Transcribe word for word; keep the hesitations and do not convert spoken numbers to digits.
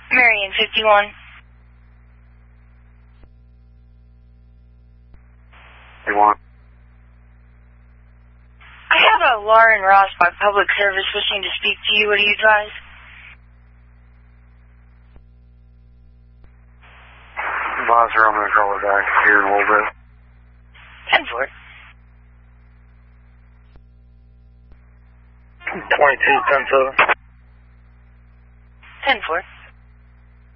Marion fifty-one. You want? I have a Lauren Ross by Public Service wishing to speak to you. What do you advise? Advise her I'm going to call her back here in a little bit. ten four. twenty-two ten seven. ten four.